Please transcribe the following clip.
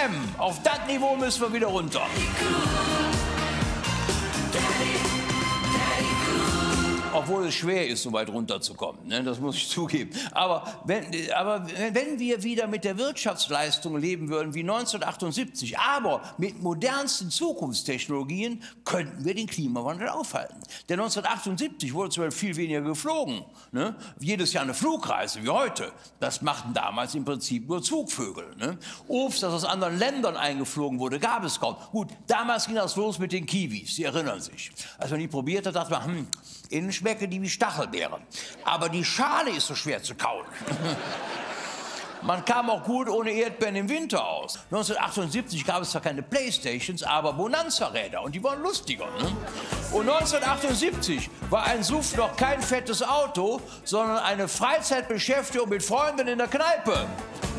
Auf das Niveau müssen wir wieder runter. Obwohl es schwer ist, so weit runterzukommen, ne? Das muss ich zugeben. Aber wenn wir wieder mit der Wirtschaftsleistung leben würden wie 1978, aber mit modernsten Zukunftstechnologien, könnten wir den Klimawandel aufhalten. Denn 1978 wurde zum Beispiel viel weniger geflogen. Ne? Jedes Jahr eine Flugreise wie heute. Das machten damals im Prinzip nur Zugvögel. Ne? Obst, das aus anderen Ländern eingeflogen wurde, gab es kaum. Gut, damals ging das los mit den Kiwis, Sie erinnern sich. Als man die probiert hat, dachte man, innen schmecken die wie Stachelbeeren. Aber die Schale ist so schwer zu kauen. Man kam auch gut ohne Erdbeeren im Winter aus. 1978 gab es zwar keine Playstations, aber Bonanza-Räder und die waren lustiger. Ne? Und 1978 war ein SUV noch kein fettes Auto, sondern eine Freizeitbeschäftigung mit Freunden in der Kneipe.